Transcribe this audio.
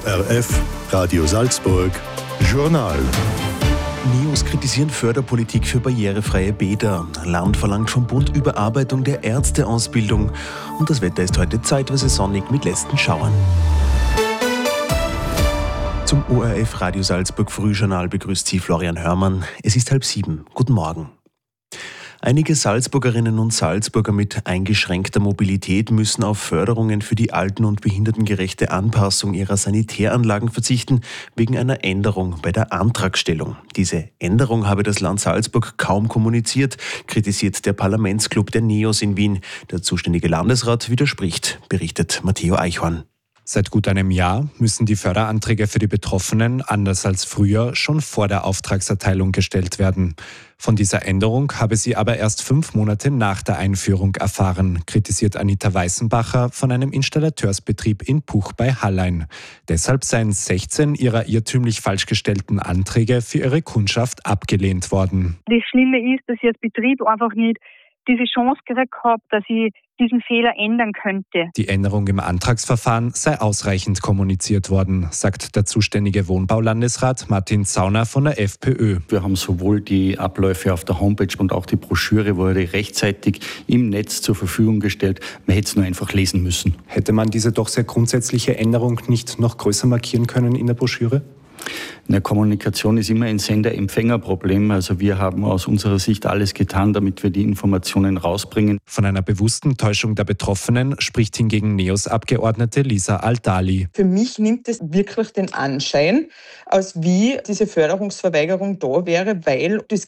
ORF Radio Salzburg Journal. NEOS kritisieren Förderpolitik für barrierefreie Bäder. Land verlangt vom Bund Überarbeitung der Ärzteausbildung. Und das Wetter ist heute zeitweise sonnig mit letzten Schauern. Zum ORF Radio Salzburg Frühjournal begrüßt Sie Florian Hörmann. Es ist 6:30. Guten Morgen. Einige Salzburgerinnen und Salzburger mit eingeschränkter Mobilität müssen auf Förderungen für die alten- und behindertengerechte Anpassung ihrer Sanitäranlagen verzichten, wegen einer Änderung bei der Antragstellung. Diese Änderung habe das Land Salzburg kaum kommuniziert, kritisiert der Parlamentsclub der NEOS in Wien. Der zuständige Landesrat widerspricht, berichtet Matteo Eichhorn. Seit gut einem Jahr müssen die Förderanträge für die Betroffenen, anders als früher, schon vor der Auftragserteilung gestellt werden. Von dieser Änderung habe sie aber erst 5 Monate nach der Einführung erfahren, kritisiert Anita Weißenbacher von einem Installateursbetrieb in Puch bei Hallein. Deshalb seien 16 ihrer irrtümlich falsch gestellten Anträge für ihre Kundschaft abgelehnt worden. Das Schlimme ist, dass ich als Betrieb einfach nicht diese Chance gekriegt habe, dass ich diesen Fehler ändern könnte. Die Änderung im Antragsverfahren sei ausreichend kommuniziert worden, sagt der zuständige Wohnbaulandesrat Martin Zauner von der FPÖ. Wir haben sowohl die Abläufe auf der Homepage und auch die Broschüre wurde rechtzeitig im Netz zur Verfügung gestellt. Man hätte es nur einfach lesen müssen. Hätte man diese doch sehr grundsätzliche Änderung nicht noch größer markieren können in der Broschüre? In der Kommunikation ist immer ein Sender-Empfänger-Problem. Also wir haben aus unserer Sicht alles getan, damit wir die Informationen rausbringen. Von einer bewussten Täuschung der Betroffenen spricht hingegen NEOS-Abgeordnete Lisa Al-Dali. Für mich nimmt es wirklich den Anschein, als wie diese Förderungsverweigerung da wäre, weil das